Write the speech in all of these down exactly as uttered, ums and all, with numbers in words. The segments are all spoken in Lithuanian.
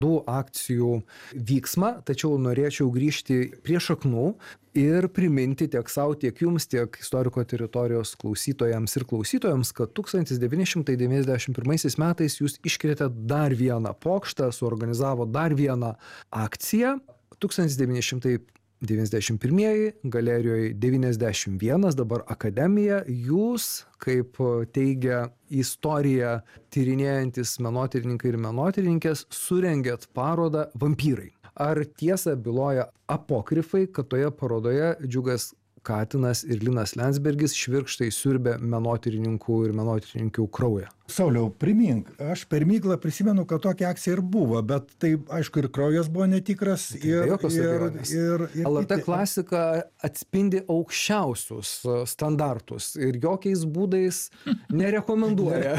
akcijų vyksmą, tačiau norėčiau grįžti prie šaknų ir priminti tiek savo, tiek jums, tiek Istoriko teritorijos klausytojams ir klausytojams, kad tūkstantis devyni šimtai devyniasdešimt pirmaisiais metais jūs iškrėtėte dar vieną pokštą, suorganizavo dar vieną akciją. tūkstantis devyni šimtai devyniasdešimt pirmieji, galerijoje devyniasdešimt vienas, dabar Akademija. Jūs, kaip teigia istoriją tyrinėjantis menotyrininkai ir menotyrininkės, surengėt parodą Vampyrai. Ar tiesa byloja apokrifai, kad toje parodoje Džiugas Katinas ir Linas Lensbergis švirkštai siurbė menotyrininkų ir menotyrininkių kraują? Sauliau, primink, aš per miglą prisimenu, kad tokia akcija ir buvo, bet tai, aišku, ir kraujas buvo netikras. Ir, tai ir, ir, ir L R T klasika atspindi aukščiausius standartus ir jokiais būdais nerekomenduoja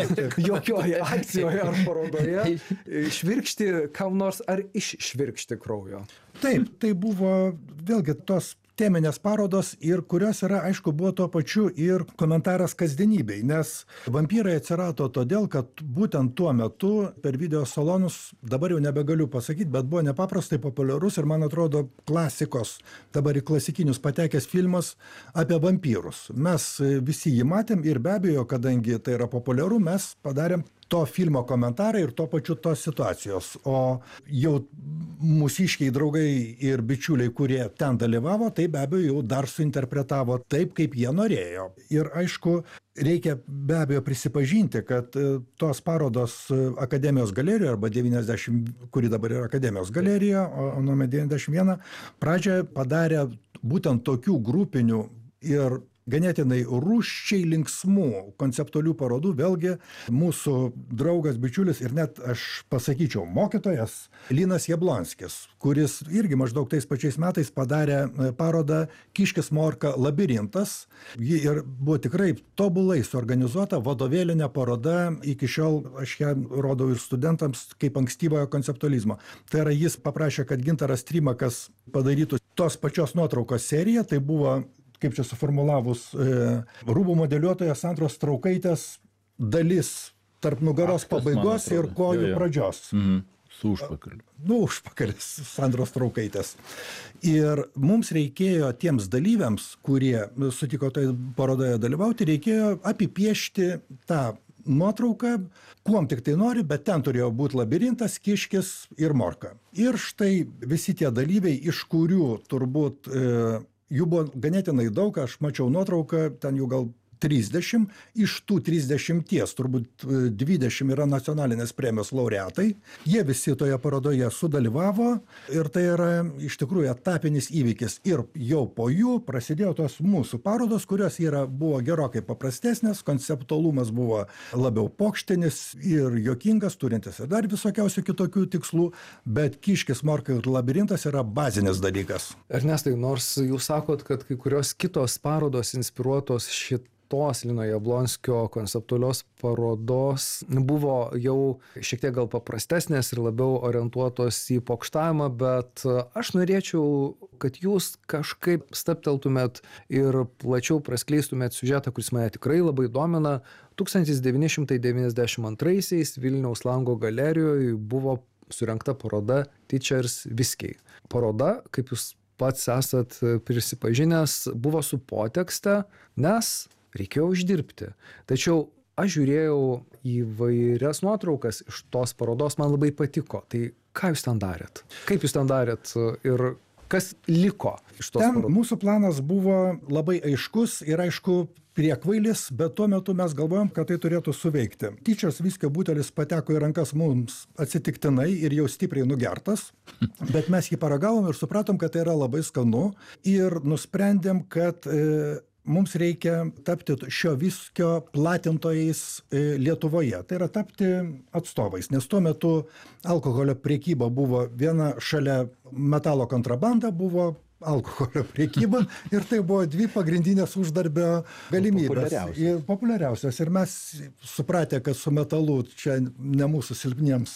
jokioje akcijoje ar parodoje švirkšti kam nors ar iššvirkšti kraujo. Taip, tai buvo vėlgi tos teminės parodos ir kurios yra, aišku, buvo tuo pačiu ir komentaras kasdienybei, nes Vampyrai atsirado todėl, kad būtent tuo metu per video salonus, dabar jau nebegaliu pasakyti, bet buvo nepaprastai populiarus ir, man atrodo, klasikos, dabar į klasikinius patekęs filmas apie vampyrus. Mes visi jį matėm ir be abejo, kadangi tai yra populiaru, mes padarėm to filmo komentarą ir tuo pačiu tos situacijos. O jau mūsiškiai draugai ir bičiuliai, kurie ten dalyvavo, tai be abejo jau dar suinterpretavo taip, kaip jie norėjo. Ir aišku, reikia be abejo prisipažinti, kad tos parodos Akademijos galerijoje, arba devyniasdešimt, kuri dabar yra Akademijos galerija, o nuome devyniasdešimt vieną, pradžią padarė būtent tokių grupinių ir ganėtinai rūsčiai linksmų konceptualių parodų, vėlgi mūsų draugas, bičiulis ir net, aš pasakyčiau, mokytojas Linas Jablonskis, kuris irgi maždaug tais pačiais metais padarė parodą Kiškis Morka labirintas. Ji ir buvo tikrai tobulai suorganizuota, vadovėlinė paroda, iki šiol aš ją rodau ir studentams kaip ankstyvojo konceptualizmo. Tai yra, jis paprašė, kad Gintaras Trimakas padarytų tos pačios nuotraukos seriją, tai buvo, kaip čia suformulavus, e, rūbų modeliuotojas Sandros Straukaitės dalis tarp nugaros Aktas, pabaigos ir kojų jo, jo. pradžios. Mhm. Su užpakaliu. Nu, užpakalis Sandros Straukaitės. Ir mums reikėjo tiems dalyviams, kurie sutiko toje parodoje dalyvauti, reikėjo apipiešti tą nuotrauką, kuom tik tai nori, bet ten turėjo būti labirintas, kiškis ir morka. Ir štai visi tie dalyviai, iš kurių turbūt e, jų buvo ganėtinai daug, aš mačiau nuotrauką, ten jų gal trisdešimt, iš tų trisdešimties turbūt dvidešimt yra nacionalinės premijos laureatai. Jie visi toje parodoje sudalyvavo ir tai yra iš tikrųjų etapinis įvykis. Ir jau po jų prasidėjo tos mūsų parodos, kurios yra, buvo gerokai paprastesnės, konceptualumas buvo labiau pokštinis ir juokingas, turintis ir dar visokiausių kitokių tikslų, bet Kiškis, Morka ir labirintas yra bazinis dalykas. Ernestai, nors jūs sakot, kad kai kurios kitos parodos inspiruotos šit tos Lino Jablonskio konceptualios parodos buvo jau šiek tiek gal paprastesnės ir labiau orientuotos į pokštavimą, bet aš norėčiau, kad jūs kažkaip stabteltumėt ir plačiau praskleistumėt siužetą, kuris mane tikrai labai domina. tūkstantis devyni šimtai devyniasdešimt antraisiais Vilniaus Lango galerijoje buvo surengta paroda Teachers Viskiai. Paroda, kaip jūs pats esat prisipažinęs, buvo su potekste, nes reikėjo uždirbti. Tačiau aš žiūrėjau įvairias nuotraukas iš tos parodos, man labai patiko. Tai ką jūs ten darėt? Kaip jūs ten darėt ir kas liko iš tos ten parodos? Mūsų planas buvo labai aiškus ir aišku priekvailis, bet tuo metu mes galvojom, kad tai turėtų suveikti. Teachers Viskio butelis pateko į rankas mums atsitiktinai ir jau stipriai nugertas, bet mes jį paragavom ir supratom, kad tai yra labai skanu ir nusprendėm, kad e, mums reikia tapti šio viskio platintojais Lietuvoje. Tai yra tapti atstovais, nes tuo metu alkoholio prekyba buvo viena šalia metalo kontrabanda, buvo alkoholio prekyba ir tai buvo dvi pagrindinės uždarbio galimybės. Populiariausios. Ir populiariausios. Ir mes supratę, kad su metalu čia ne mūsų silpniems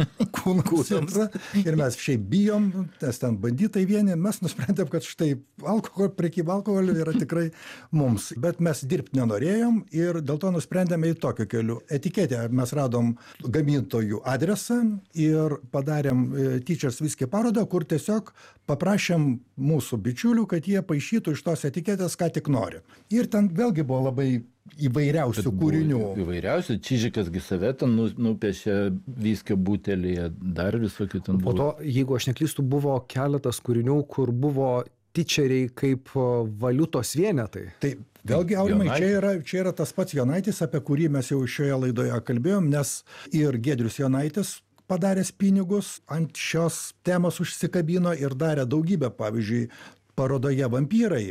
kūnams. Ir mes šiaip bijom, nes ten banditai vieni, mes nusprendėm, kad štai alkoholio prekyba alkoholiu yra tikrai mums. Bet mes dirbti nenorėjom ir dėl to nusprendėme į tokiu keliu. Etiketę mes radom gamintojų adresą ir padarėm Teachers Whisky parodą, kur tiesiog paprašėm mūsų bičiulių, kad jie paišytų iš tos etiketės, ką tik nori. Ir ten vėlgi buvo labai įvairiausių Bet kūrinių. buvo Įvairiausių. Čižikas save ten nu, nupiešė viskio butelėje, dar visokių ten Po buvo. to, jeigu aš neklystu, buvo keletas kūrinių, kur buvo tičeriai kaip valiutos vienetai. Tai vėlgi, Aurimai, Jonaitis. čia yra, čia yra tas pats Jonaitis, apie kurį mes jau šioje laidoje kalbėjom, nes ir Giedrius Jonaitis padaręs pinigus ant šios temos užsikabino ir darė daugybę, pavyzdžiui, parodoje vampyrai.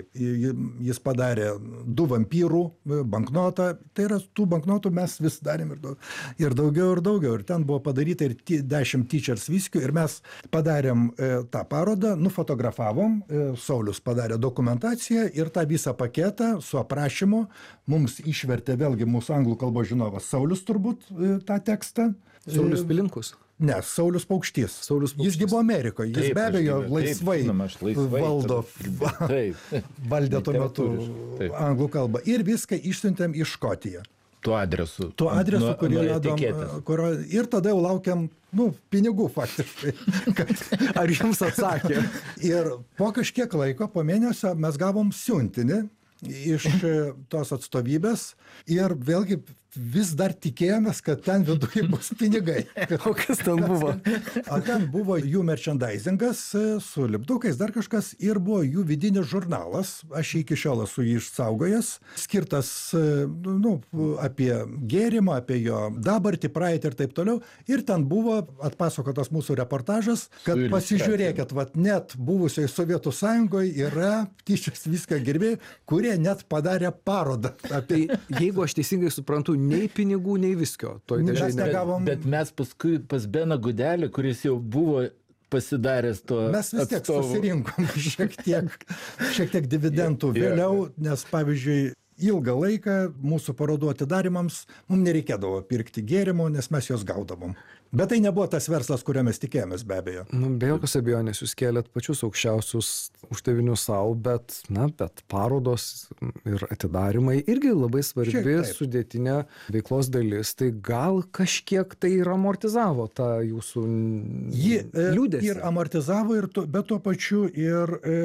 Jis padarė du vampyrų banknotą. Tai yra, tų banknotų mes vis darėm ir, daug, ir daugiau ir daugiau. Ir ten buvo padaryta ir dešimt Teachers Whisky. Ir mes padarėm e, tą parodą, nufotografavom. E, Saulius padarė dokumentaciją ir tą visą paketą su aprašymu mums išvertė vėlgi mūsų anglų kalbos žinovas Saulius turbūt e, tą tekstą. Saulius Pilinkus. Ne, Saulius Paukštys. Saulius Paukštys. Jis gi buvo Amerikoje. Jis Taip, be aš abejo gi- taip, laisvai, žinoma, aš laisvai valdo, tada- Taip. valdė tuo metu Literatūriškai, taip. anglų kalbą. Ir viską išsiuntėm į Škotiją. Tuo adresu. Tuo adresu, Nuo- kurį nuo radom. etiketės. Kurio, ir tada jau laukiam, nu, pinigų faktiškai. Kad, Ar jums atsakė? ir po kažkiek laiko, po mėnesio, mes gavom siuntinį iš e, tos atstovybės ir vėlgi vis dar tikėjomės, kad ten viduje bus pinigai. O kas ten buvo? O ten buvo jų merchandisingas e, su lipdukais, dar kažkas, ir buvo jų vidinis žurnalas, aš iki šiol esu jį išsaugojęs, skirtas e, nu, apie gėrimą, apie jo dabartį, praeitį ir taip toliau. Ir ten buvo atpasakotas mūsų reportažas, kad Su pasižiūrėkit, vat net buvusioje Sovietų Sąjungoje yra Teachers Whisky gerbėjai, kurie net padarė parodą apie Tai jeigu aš teisingai suprantu, nei pinigų, nei viskio. Toj Mes dėžėj ne- negavom- Bet mes paskui pas Beną Gudelį, kuris jau buvo pasidaręs to Mes vis tiek atstovu. susirinkom šiek tiek, šiek tiek dividendų Jo, jo. vėliau, nes pavyzdžiui, ilgą laiką mūsų parodų atidarimams mums nereikėdavo pirkti gėrimų, nes mes juos gaudavom. Bet tai nebuvo tas verslas, kurio mes tikėjomės, be abejo. Nu, be jokios abejonės jūs kėlėt pačius aukščiausius uždavinius savo, bet, na, bet parodos ir atidarimai irgi labai svarbi Šiaip taip. sudėtinė veiklos dalis. Tai gal kažkiek tai ir amortizavo tą jūsų Ji e, liūdesį. ir amortizavo, ir tu, bet tuo pačiu ir e,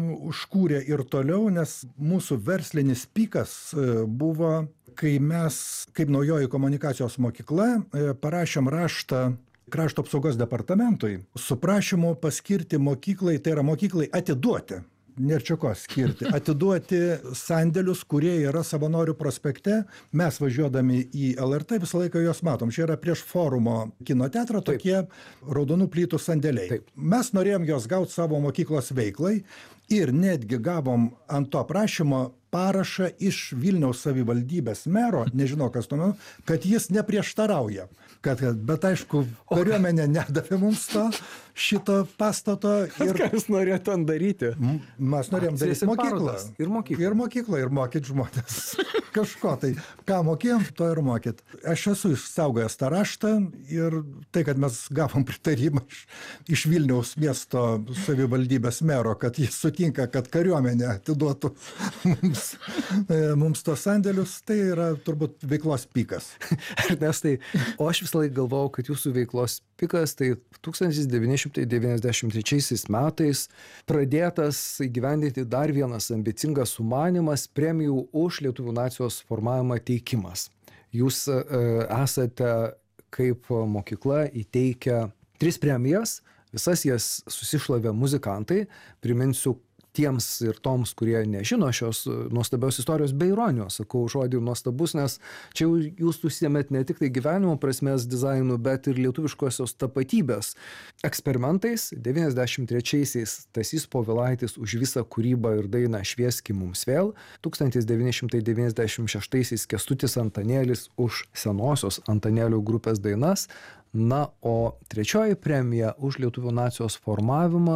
užkūrė ir toliau, nes mūsų verslinis pikas e, buvo, kai mes, kaip Naujoji komunikacijos mokykla, e, parašėm raštą Krašto apsaugos departamentui su prašymu paskirti mokyklai, tai yra mokyklai atiduoti. Nėr čia ko skirti. Atiduoti sandėlius, kurie yra Savanorių prospekte. Mes važiuodami į L R T visą laiką juos matom. Čia yra prieš forumo kino teatrą tokie raudonų plytų sandėliai. Taip. Mes norėjom juos gauti savo mokyklos veiklai ir netgi gavom ant to prašymo parašą iš Vilniaus savivaldybės mero, nežinau kas tuomet, kad jis neprieštarauja. Kad, bet aišku, kariuomenė nedavė mums to, šito pastato. Ir Ką jūs norėjote ten daryti? M- Mes norėjom daryti Akcijas ir mokyklą. parodas. Ir mokyklą. Ir mokyklą, ir mokyt žmonės. Kažko tai. Ką mokėjom, to ir mokyt. Aš esu išsaugojęs tą raštą ir tai, kad mes gavom pritarimą iš, iš Vilniaus miesto savivaldybės mero, kad jis sutinka, kad kariuomenė atiduotų mums, e, mums tos sandėlius, tai yra turbūt veiklos pikas. Ernestai, o aš visą laiką galvojau, kad jūsų veiklos pikas tai tūkstantis devyni šimtai devyniasdešimt trečiaisiais metais pradėtas įgyvendinti dar vienas ambicingas sumanymas premijų už lietuvių nacijos formavimą teikimas. Jūs e, esate kaip mokykla įteikę tris premijas, visas jas susišlavė muzikantai. Priminsiu tiems ir toms, kurie nežino šios nuostabios istorijos, be ironijos, sakau žodį nuostabus, nes čia jau jūs užsiėmėt ne tik tai gyvenimo prasmės dizainu, bet ir lietuviškosios tapatybės eksperimentais. devyniasdešimt trečiaisiais Stasys Povilaitis už visą kūrybą ir dainą Švieski mums vėl, tūkstantis devyni šimtai devyniasdešimt šeštaisiais Kęstutis Antanėlis už senosios Antanėlių grupės dainas, na, o trečioji premija už lietuvių nacijos formavimą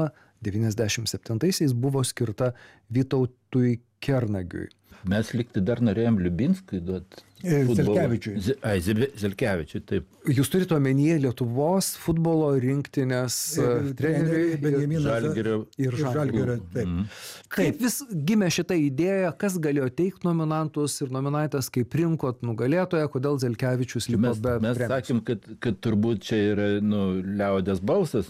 devyniasdešimt septintaisiais buvo skirta Vytautui Kernagiui. Mes likti dar norėjom Liubinskui duoti. Zelkevičiui. Z... Ai, Zelkevičiui, taip. Jūs turite omenyje Lietuvos futbolo rinktinės treneriui Benjaminą Žalgirio. ir Žalgirio. Taip. Mm. Kaip vis gimė šitą idėją, kas galėjo teikti nominantus ir nominaitas, kaip rinkot nugalėtoją, kodėl Zelkevičius liko Mes, be mes premijos? sakėm, kad, kad turbūt čia yra nu, liaudės balsas,